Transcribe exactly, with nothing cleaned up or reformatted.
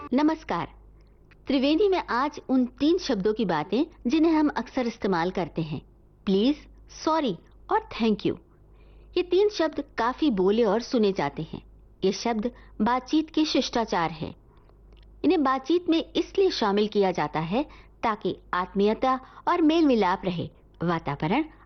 नमस्कार। त्रिवेणी में आज उन तीन शब्दों की बातें जिन्हें हम अक्सर इस्तेमाल करते हैं, प्लीज, सॉरी और थैंक यू। ये तीन शब्द काफी बोले और सुने जाते हैं। ये शब्द बातचीत के शिष्टाचार है। इन्हें बातचीत में इसलिए शामिल किया जाता है ताकि आत्मीयता और मेल मिलाप रहे, वातावरण